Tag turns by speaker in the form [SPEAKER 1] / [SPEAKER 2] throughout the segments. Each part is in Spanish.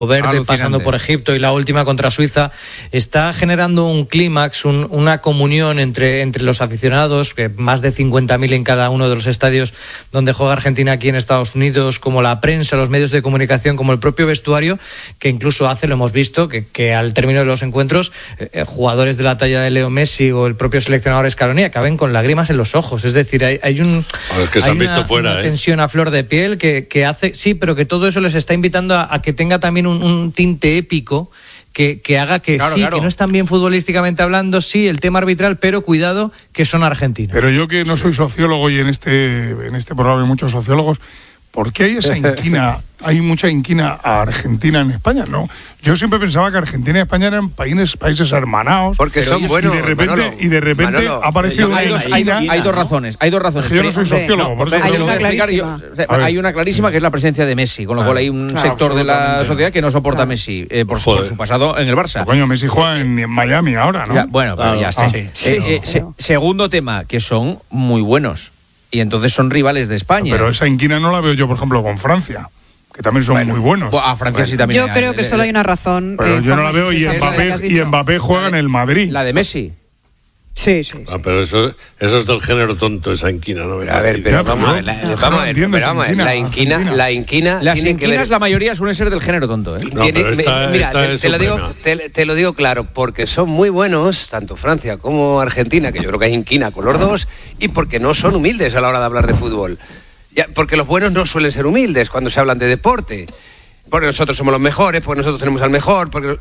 [SPEAKER 1] Verde, alucinante, pasando por Egipto y la última contra Suiza, está generando un clímax, una comunión entre los aficionados, que más de 50.000 en cada uno de los estadios donde juega Argentina aquí en Estados Unidos, como la prensa, los medios de comunicación, como el propio vestuario, que incluso lo hemos visto, que al término de los encuentros, jugadores de la talla de Leo Messi o el propio seleccionador Scaloni acaben con lágrimas en los ojos. Es decir, hay una tensión a flor de piel que hace, sí, pero que todo eso les está invitando a que tenga también un tinte épico que haga que que no están bien futbolísticamente hablando, sí, el tema arbitral, pero cuidado que son argentinos.
[SPEAKER 2] Pero yo que no soy sociólogo y en este programa hay muchos sociólogos, ¿por qué hay esa inquina? Hay mucha inquina a Argentina en España, ¿no? Yo siempre pensaba que Argentina y España eran países hermanados.
[SPEAKER 3] Porque son buenos.
[SPEAKER 2] Y de repente ha aparecido una inquina.
[SPEAKER 4] Hay dos razones.
[SPEAKER 2] Yo no soy sociólogo, por eso
[SPEAKER 4] hay una clarísima que es la presencia de Messi, con lo cual hay un sector de la sociedad que no soporta a Messi por su pasado en el Barça.
[SPEAKER 2] Coño, Messi juega en Miami ahora, ¿no?
[SPEAKER 4] Pero ya está. Segundo tema, que son muy buenos. Y entonces son rivales de España.
[SPEAKER 2] Pero esa inquina no la veo yo, por ejemplo, con Francia, que también son muy buenos.
[SPEAKER 4] A Francia sí también.
[SPEAKER 5] Yo creo que solo hay una razón.
[SPEAKER 2] Pero yo no la veo, y Mbappé juega en el Madrid.
[SPEAKER 4] La de Messi.
[SPEAKER 5] Sí.
[SPEAKER 6] Pero eso es del género tonto, esa inquina, ¿no?
[SPEAKER 3] A ver, vamos a ver, la inquina.
[SPEAKER 4] Las inquinas, la mayoría suelen ser del género tonto, ¿eh?
[SPEAKER 6] No,
[SPEAKER 3] te lo digo claro, porque son muy buenos, tanto Francia como Argentina, que yo creo que hay inquina con los dos, y porque no son humildes a la hora de hablar de fútbol. Porque los buenos no suelen ser humildes cuando se hablan de deporte. Porque nosotros somos los mejores, porque nosotros tenemos al mejor, porque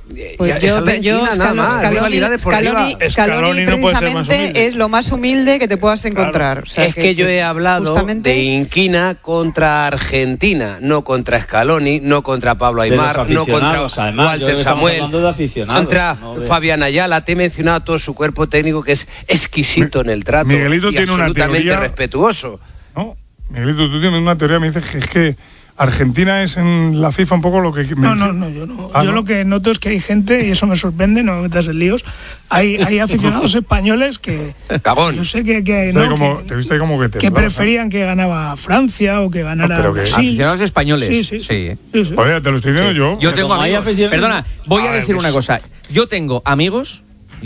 [SPEAKER 5] Scaloni precisamente es lo más humilde que te puedas encontrar.
[SPEAKER 3] Claro. O sea, es que yo he hablado de inquina contra Argentina, no contra Scaloni, no contra Pablo Aimar, no contra Walter Samuel, contra Fabián Ayala. Te he mencionado todo su cuerpo técnico, que es exquisito en el trato.
[SPEAKER 2] Miguelito
[SPEAKER 3] y
[SPEAKER 2] tiene
[SPEAKER 3] absolutamente
[SPEAKER 2] una teoría
[SPEAKER 3] respetuoso.
[SPEAKER 2] No, Miguelito, tú tienes una teoría, me dices que es que Argentina es en la FIFA un poco lo que...
[SPEAKER 7] No, yo no. Yo lo que noto es que hay gente, y eso me sorprende, no me metas en líos, hay aficionados españoles que...
[SPEAKER 3] Cabón.
[SPEAKER 7] Yo sé que
[SPEAKER 2] te viste ahí como que
[SPEAKER 7] preferían que ganaba Francia o que ganara Brasil.
[SPEAKER 4] Aficionados españoles.
[SPEAKER 7] Sí.
[SPEAKER 2] Oye, te lo estoy diciendo yo.
[SPEAKER 4] Yo tengo amigos... Perdona, voy a decir una cosa. Yo tengo amigos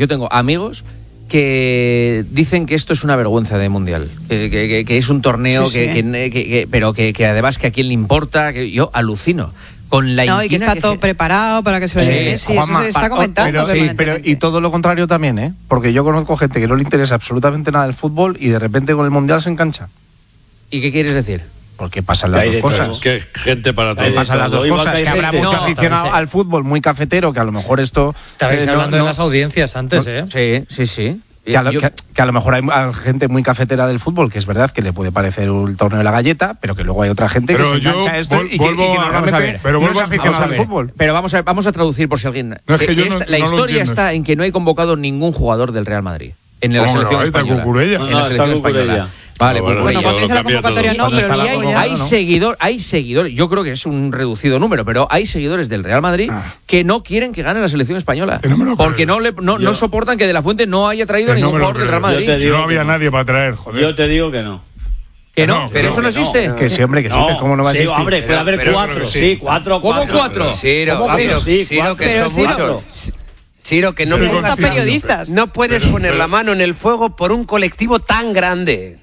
[SPEAKER 4] que dicen que esto es una vergüenza de mundial, que es un torneo pero que además que a quién le importa, que yo alucino con la inquina,
[SPEAKER 5] y que está todo preparado para que se vea Messi, eso se está comentando.
[SPEAKER 8] Pero y todo lo contrario también, porque yo conozco gente que no le interesa absolutamente nada del fútbol y de repente con el mundial se engancha.
[SPEAKER 4] ¿Y qué quieres decir?
[SPEAKER 8] Porque pasan las dos cosas.
[SPEAKER 6] Que gente para todo.
[SPEAKER 8] Pasan las dos cosas. Que habrá mucho aficionado al fútbol muy cafetero, que a lo mejor esto...
[SPEAKER 1] Estabais hablando de las audiencias antes, ¿eh?
[SPEAKER 4] Sí.
[SPEAKER 8] Que a lo mejor hay gente muy cafetera del fútbol, que es verdad que le puede parecer un torneo de la galleta, pero que luego hay otra gente que se engancha a esto y que normalmente no es aficionado al fútbol.
[SPEAKER 4] Pero vamos a traducir por si alguien...
[SPEAKER 2] la
[SPEAKER 4] historia está en que no hay convocado ningún jugador del Real Madrid en la selección española.
[SPEAKER 8] En la selección española.
[SPEAKER 4] Vale,
[SPEAKER 5] bueno, cuando dice la convocatoria no, pero
[SPEAKER 4] hay seguidores, yo creo que es un reducido número, pero hay seguidores del Real Madrid que no quieren que gane la selección española, porque no soportan que De la Fuente no haya traído ningún jugador del Real Madrid.
[SPEAKER 2] No había nadie para traer, joder.
[SPEAKER 9] Yo te digo que no.
[SPEAKER 4] ¿Que no? ¿Pero eso no existe?
[SPEAKER 8] Que sí, hombre, que sí, ¿cómo no va a existir?
[SPEAKER 9] Sí, hombre, puede haber cuatro. Sí, cuatro.
[SPEAKER 4] ¿Cómo cuatro?
[SPEAKER 3] Ciro, que son muchos. Ciro, que no
[SPEAKER 5] periodistas.
[SPEAKER 3] No puedes poner la mano en el fuego por un colectivo tan grande,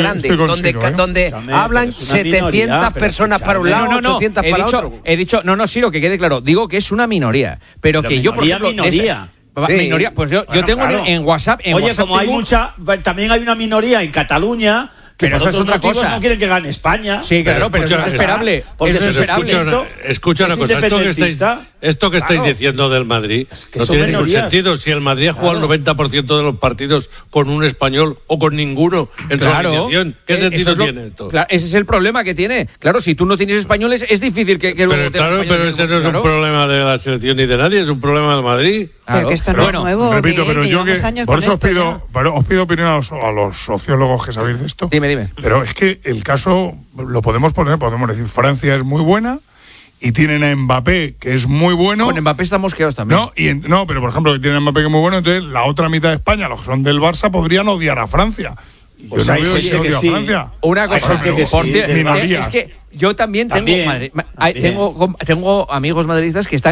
[SPEAKER 3] donde hablan 700 personas para un lado, 800 para otro.
[SPEAKER 4] He dicho, Ciro, que quede claro, digo que es una minoría, pero que yo, por ejemplo... Minoría, pues yo tengo en WhatsApp...
[SPEAKER 9] Oye, como hay mucha... También hay una minoría en Cataluña... Pero eso es otra cosa. No quieren que gane España.
[SPEAKER 4] Sí, claro, pero eso es esperable.
[SPEAKER 9] Porque eso es esperable.
[SPEAKER 6] Escucha una cosa. Esto que estáis diciendo del Madrid no tiene ningún sentido. Si el Madrid ha jugado el 90% de los partidos con un español o con ninguno en su alineación, ¿qué sentido tiene esto?
[SPEAKER 4] Claro, ese es el problema que tiene. Claro, si tú no tienes españoles, es difícil que luego
[SPEAKER 6] pero ese no es un problema de la selección ni de nadie, es un problema del Madrid.
[SPEAKER 5] Pero que esto no es nuevo.
[SPEAKER 2] Repito, pero yo que... Por eso os pido opinión a los sociólogos que sabéis de esto.
[SPEAKER 4] Dime.
[SPEAKER 2] Pero es que el caso lo podemos decir, Francia es muy buena y tienen a Mbappé, que es muy bueno.
[SPEAKER 4] Con Mbappé están mosqueados también.
[SPEAKER 2] Pero por ejemplo, que tienen a Mbappé, que es muy bueno, entonces la otra mitad de España, los que son del Barça, podrían odiar a Francia.
[SPEAKER 9] Pues hay gente que sí.
[SPEAKER 4] Una cosa
[SPEAKER 9] que
[SPEAKER 4] por cierto, es que yo también tengo amigos madridistas que están